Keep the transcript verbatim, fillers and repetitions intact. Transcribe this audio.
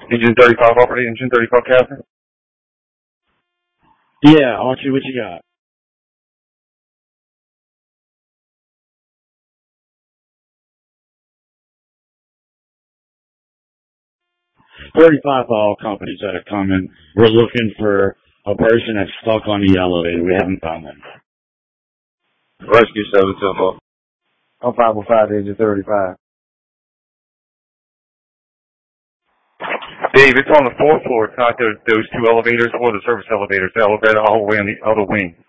Engine thirty-five operator, engine thirty-five captain. Yeah, Archie, what you got? thirty-five for all companies that are coming. We're looking for a person that's stuck on the elevator. We haven't found them. Rescue seven two four. I'm five oh five, engine thirty-five. Dave, it's on the fourth floor. It's not those, those two elevators or the service elevators. The elevator all the way on the other wing.